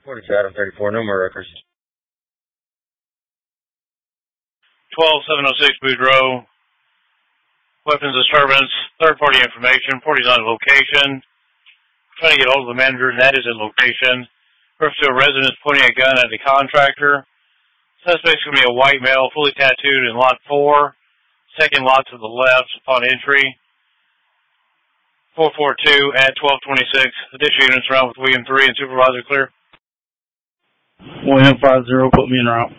42 Adam 34, no more records. 12706 Boudreaux. Weapons disturbance, third-party information, 40's on location. Trying to get hold of the manager, and that is at location. Refers to a resident pointing a gun at the contractor. Suspect's going to be a white male, fully tattooed in lot 4. Second lot to the left upon entry. 442 at 1226. Additional units around with William 3 and supervisor clear. William 50, put me in route.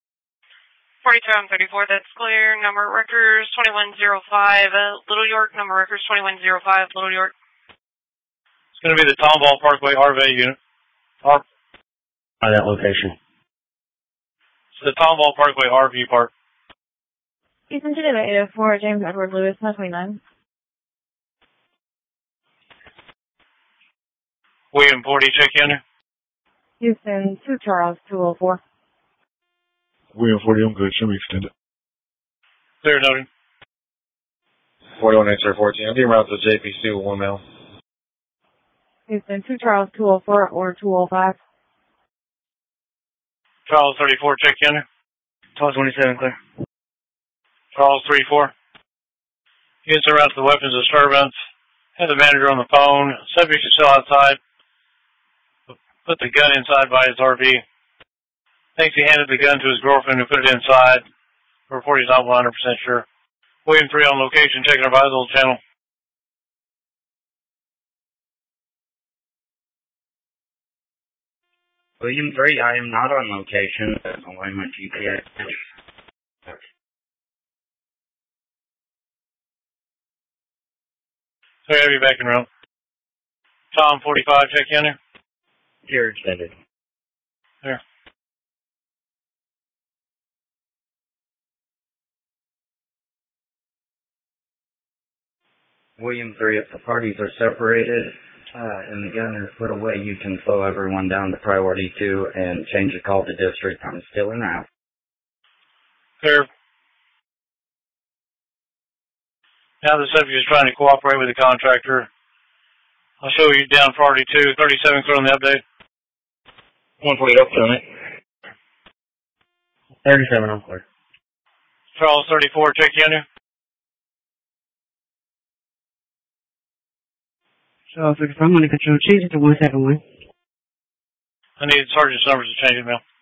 42-34, that's clear. Number records 2105, Little York. Number records 2105, Little York. It's going to be the Tomball Parkway RV unit. By that location. It's the Tomball Parkway RV park. Houston to 804, James Edward Lewis, 929. William 40, check in. Houston 2 Charles 204. William 40, I'm good. Show me extended. Clear, noted. 41 X-ray 14. I'm getting around to JPC with 1 male. Houston 2 Charles 204 or 205. Charles 34, check in. Charles 27, clear. Charles 34. Units are out to the weapons disturbance. Have the manager on the phone. Subject is still outside. Put the gun inside by his RV. Thinks he handed the gun to his girlfriend who put it inside. The report is not 100% sure. William 3 on location, checking our vitals channel. William 3, I am not on location. That's only my GPS. So I have you back in room. Tom 45, check in there. You're extended. There. William 3, if the parties are separated and the gun is put away, you can slow everyone down to priority 2 and change the call to district. I'm still in route. Clear. Now the subject is trying to cooperate with the contractor. I'll show you down priority 2. 37 clear on the update. 140 up to it. 37 I'm clear. Charles 34, check in there. Charles 35, I'm going to control change it to 171. I need sergeant's numbers to change it, Mel.